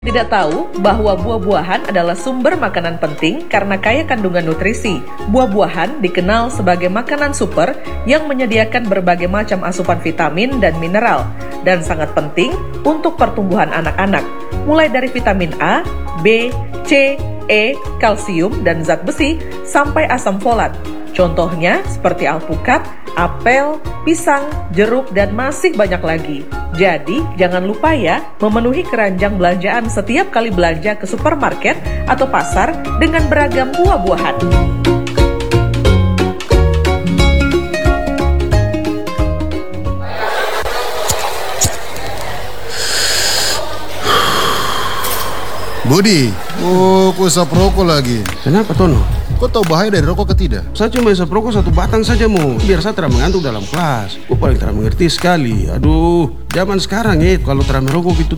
Tidak tahu bahwa buah-buahan adalah sumber makanan penting karena kaya kandungan nutrisi. Buah-buahan dikenal sebagai makanan super yang menyediakan berbagai macam asupan vitamin dan mineral dan sangat penting untuk pertumbuhan anak-anak. Mulai dari vitamin A, B, C, E, kalsium, dan zat besi sampai asam folat. Contohnya seperti alpukat, apel, pisang, jeruk, dan masih banyak lagi. Jadi, jangan lupa ya, memenuhi keranjang belanjaan setiap kali belanja ke supermarket atau pasar dengan beragam buah-buahan. Budi, kau isap rokok lagi. Kenapa Tono? Kau tahu bahaya dari rokok ke tidak? Saya cuma isap rokok satu batang saja biar saya tidak mengantuk dalam kelas. Kau paling tidak mengerti sekali. Aduh, zaman sekarang kalau tidak merokok itu